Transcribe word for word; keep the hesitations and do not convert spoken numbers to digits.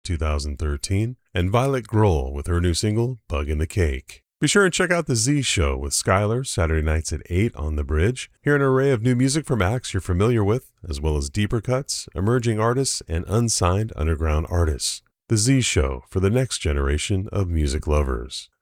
two thousand thirteen, and Violet Grohl with her new single, Bug in the Cake. Be sure and check out The Z Show with Skylar, Saturday nights at eight on The Bridge. Hear an array of new music from acts you're familiar with, as well as deeper cuts, emerging artists, and unsigned underground artists. The Z Show for the next generation of music lovers.